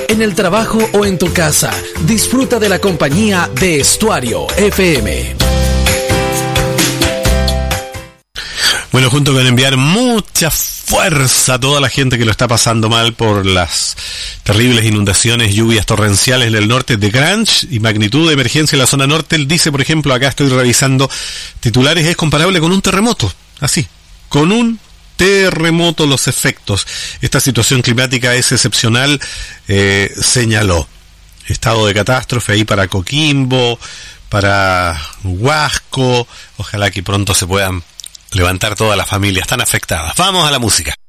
en el trabajo o en tu casa, disfruta de la compañía de Estuario FM. Bueno, junto con enviar mucha fuerza a toda la gente que lo está pasando mal por las terribles inundaciones, lluvias torrenciales en el norte de Grange y magnitud de emergencia en la zona norte, él dice, por ejemplo, acá estoy revisando titulares, es comparable con un terremoto, así, con un terremoto los efectos. Esta situación climática es excepcional, señaló. Estado de catástrofe ahí para Coquimbo, para Huasco, ojalá que pronto se puedan levantar todas las familias tan afectadas. Vamos a la música.